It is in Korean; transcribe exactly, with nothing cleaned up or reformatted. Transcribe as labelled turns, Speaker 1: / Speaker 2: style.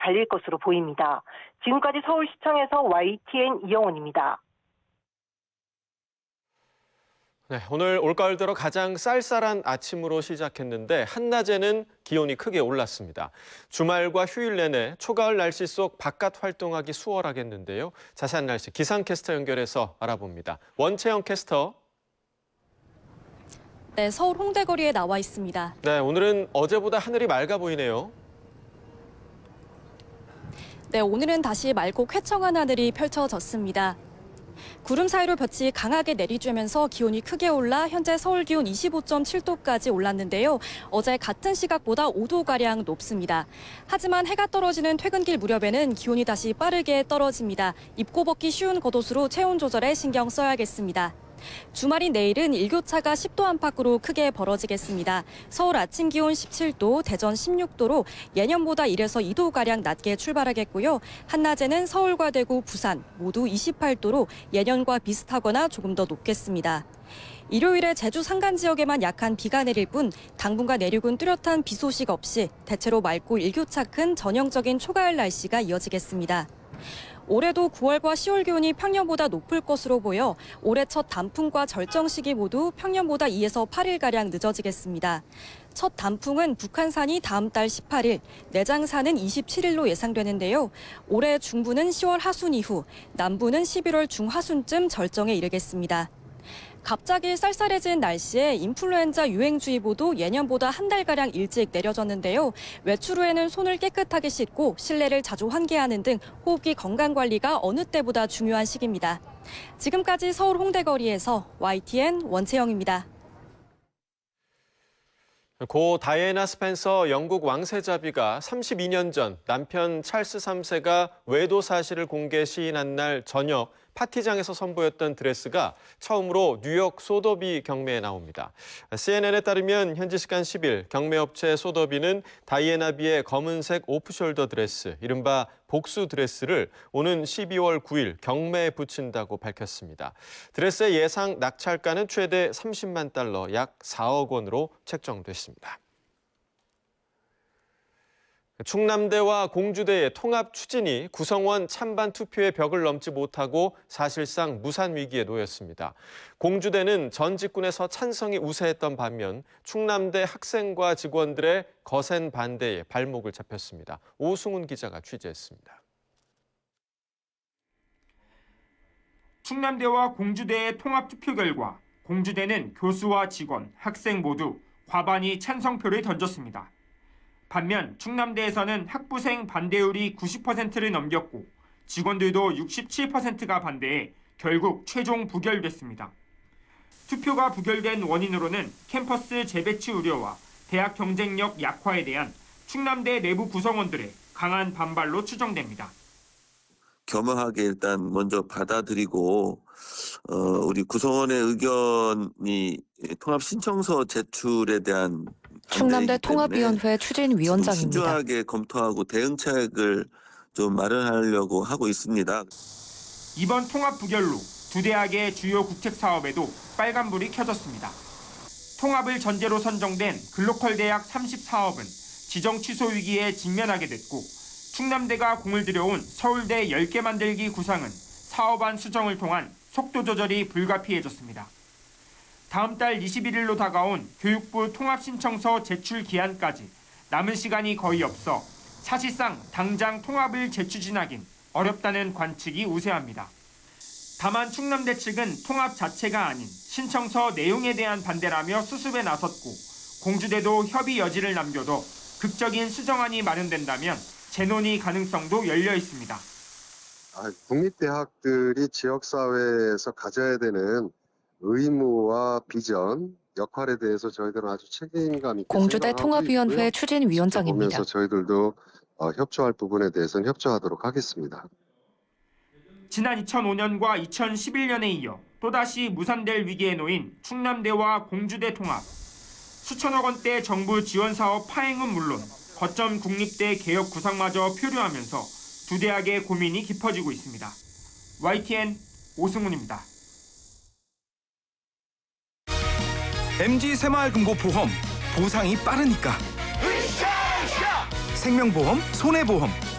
Speaker 1: 달릴 것으로 보입니다. 지금까지 서울시청에서 와이티엔 이영원입니다.
Speaker 2: 네, 오늘 올가을 들어 가장 쌀쌀한 아침으로 시작했는데 한낮에는 기온이 크게 올랐습니다. 주말과 휴일 내내 초가을 날씨 속 바깥 활동하기 수월하겠는데요. 자세한 날씨 기상캐스터 연결해서 알아봅니다. 원채영 캐스터.
Speaker 3: 네, 서울 홍대거리에 나와 있습니다.
Speaker 2: 네, 오늘은 어제보다 하늘이 맑아 보이네요.
Speaker 3: 네, 오늘은 다시 맑고 쾌청한 하늘이 펼쳐졌습니다. 구름 사이로 볕이 강하게 내리쬐면서 기온이 크게 올라 현재 서울 기온 이십오 점 칠 도까지 올랐는데요. 어제 같은 시각보다 오 도가량 높습니다. 하지만 해가 떨어지는 퇴근길 무렵에는 기온이 다시 빠르게 떨어집니다. 입고 벗기 쉬운 겉옷으로 체온 조절에 신경 써야겠습니다. 주말인 내일은 일교차가 십 도 안팎으로 크게 벌어지겠습니다. 서울 아침 기온 십칠 도, 대전 십육 도로 예년보다 일에서 이 도가량 낮게 출발하겠고요. 한낮에는 서울과 대구, 부산 모두 이십팔 도로 예년과 비슷하거나 조금 더 높겠습니다. 일요일에 제주 산간 지역에만 약한 비가 내릴 뿐 당분간 내륙은 뚜렷한 비 소식 없이 대체로 맑고 일교차 큰 전형적인 초가을 날씨가 이어지겠습니다. 올해도 구월과 시월 기온이 평년보다 높을 것으로 보여 올해 첫 단풍과 절정 시기 모두 평년보다 이에서 팔 일가량 늦어지겠습니다. 첫 단풍은 북한산이 다음 달 십팔 일, 내장산은 이십칠 일로 예상되는데요. 올해 중부는 시월 하순 이후, 남부는 십일월 중하순쯤 절정에 이르겠습니다. 갑자기 쌀쌀해진 날씨에 인플루엔자 유행주의보도 예년보다 한 달가량 일찍 내려졌는데요. 외출 후에는 손을 깨끗하게 씻고 실내를 자주 환기하는 등 호흡기 건강관리가 어느 때보다 중요한 시기입니다. 지금까지 서울 홍대거리에서 와이티엔 원채영입니다.
Speaker 2: 고 다이애나 스펜서 영국 왕세자비가 삼십이 년 전 남편 찰스 삼 세가 외도 사실을 공개 시인한 날 저녁 파티장에서 선보였던 드레스가 처음으로 뉴욕 소더비 경매에 나옵니다. 씨엔엔에 따르면 현지 시간 십 일 경매업체 소더비는 다이애나비의 검은색 오프숄더 드레스, 이른바 복수 드레스를 오는 십이월 구 일 경매에 붙인다고 밝혔습니다. 드레스의 예상 낙찰가는 최대 삼십만 달러, 약 사억 원으로 책정됐습니다. 충남대와 공주대의 통합 추진이 구성원 찬반 투표의 벽을 넘지 못하고 사실상 무산 위기에 놓였습니다. 공주대는 전 직군에서 찬성이 우세했던 반면 충남대 학생과 직원들의 거센 반대에 발목을 잡혔습니다. 오승훈 기자가 취재했습니다.
Speaker 4: 충남대와 공주대의 통합 투표 결과 공주대는 교수와 직원, 학생 모두 과반이 찬성표를 던졌습니다. 반면 충남대에서는 학부생 반대율이 구십 퍼센트를 넘겼고 직원들도 육십칠 퍼센트가 반대해 결국 최종 부결됐습니다. 투표가 부결된 원인으로는 캠퍼스 재배치 우려와 대학 경쟁력 약화에 대한 충남대 내부 구성원들의 강한 반발로 추정됩니다.
Speaker 5: 겸허하게 일단 먼저 받아들이고 어, 우리 구성원의 의견이 통합 신청서 제출에 대한
Speaker 6: 충남대 통합위원회 추진위원장입니다.
Speaker 5: 신중하게 검토하고 대응책을 좀 마련하려고 하고 있습니다.
Speaker 4: 이번 통합 부결로 두 대학의 주요 국책 사업에도 빨간불이 켜졌습니다. 통합을 전제로 선정된 글로컬 대학 삼십 사업은 지정 취소 위기에 직면하게 됐고 충남대가 공을 들여온 서울대 열 개 만들기 구상은 사업안 수정을 통한 속도 조절이 불가피해졌습니다. 다음 달 이십일 일로 다가온 교육부 통합신청서 제출 기한까지 남은 시간이 거의 없어 사실상 당장 통합을 재추진하긴 어렵다는 관측이 우세합니다. 다만 충남대 측은 통합 자체가 아닌 신청서 내용에 대한 반대라며 수습에 나섰고 공주대도 협의 여지를 남겨도 극적인 수정안이 마련된다면 재논의 가능성도 열려 있습니다.
Speaker 7: 아, 국립대학들이 지역사회에서 가져야 되는 의무와 비전, 역할에 대해서 저희들은 아주 책임감 있게
Speaker 6: 공주대 통합위원회 추진위원장입니다.
Speaker 7: 보면서 저희들도 어, 협조할 부분에 대해서는 협조하도록 하겠습니다.
Speaker 4: 지난 이천오 년과 이천십일 년에 이어 또다시 무산될 위기에 놓인 충남대와 공주대 통합. 수천억 원대 정부 지원 사업 파행은 물론 거점 국립대 개혁 구상마저 표류하면서 두 대학의 고민이 깊어지고 있습니다. 와이티엔 오승훈입니다.
Speaker 8: 엠지 새마을금고보험, 보상이 빠르니까. 생명보험, 손해보험.